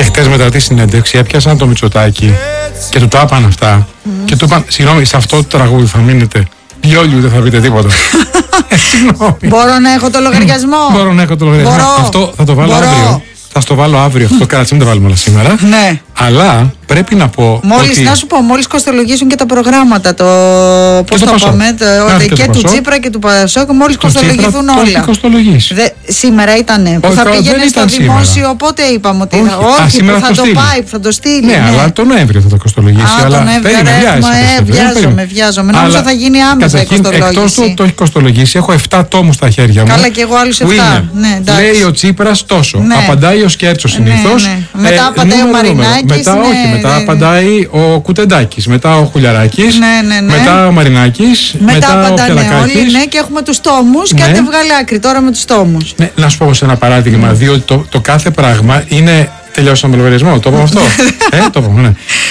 Χτες μετά τη συνέντευξη έπιασαν το Μητσοτάκη και του τα είπαν αυτά. Και του είπαν, συγγνώμη, σε αυτό το τραγούδι θα μείνετε. Λιόλιου δεν θα πείτε τίποτα. Συγγνώμη. Μπορώ να έχω το λογαριασμό. Μπορώ να έχω το λογαριασμό. Αυτό θα το βάλω αύριο. Θα στο βάλω αύριο αυτό. Κάτσε, μην το βάλουμε όλα σήμερα. Ναι. Αλλά πρέπει να πω. Μόλις, να σου πω, μόλις κοστολογήσουν και τα προγράμματα. Πώς το είπαμε, και του Τσίπρα και του Πασόκ, μόλις κοστολογηθούν όλα. Σήμερα ήταν που θα πήγαινε στο δημόσιο, οπότε είπαμε ότι όχι, που θα το πάει, που θα το στείλει. Ναι, αλλά το Νοέμβριο θα το κοστολογήσει. Αλλά βιάζομαι. Νόμιζα θα γίνει άμεσα η κοστολόγηση. Εκτός του το έχει κοστολογήσει, έχω 7 τόμους στα χέρια μου. Καλά, και εγώ άλλους 7. Λέει ο Τσίπρας τόσο. Απαντάει ο Σκέρτσο συνήθως. Μετά απαντάει ο Μαρινάκης. Μετά απαντάει ο Κουτεντάκης, μετά ο Χουλιαράκης, μετά ο Μαρινάκης, μετά ο Πιαλακάκης. Όλοι, ναι, και έχουμε τους τόμους και άντε βγάλε άκρη τώρα με τους τόμους. Ναι, να σου πω σε ένα παράδειγμα, διότι το κάθε πράγμα είναι. Τελειώσαμε με λογαριασμό, το είπαμε αυτό. Το είπαμε, ναι.